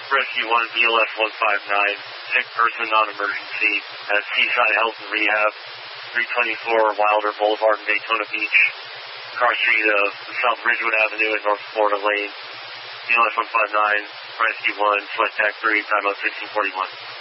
Rescue 1, BLS 159, sick person, non-emergency, at Seaside Health and Rehab, 324 Wilder Boulevard in Daytona Beach, car street of South Ridgewood Avenue and North Florida Lane, BLS 159, Rescue 1, select TAC 3, time out 1641.